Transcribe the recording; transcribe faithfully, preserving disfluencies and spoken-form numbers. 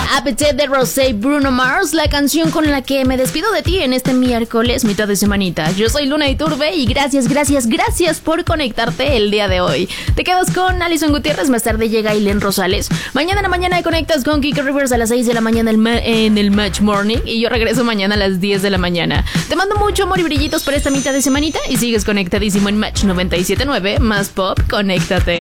Appetite de Rosé Bruno Mars, la canción con la que me despido de ti en este miércoles, mitad de semanita. Yo soy Luna Iturbe y gracias, gracias, gracias por conectarte el día de hoy. Te quedas con Alison Gutiérrez, más tarde llega Ailén Rosales. Mañana en la mañana conectas con Kike Rivers a las seis de la mañana en el Match Morning y yo regreso mañana a las diez de la mañana. Te mando mucho amor y brillitos para esta mitad de semanita y sigues conectadísimo en Match noventa y siete punto nueve, más pop, conéctate.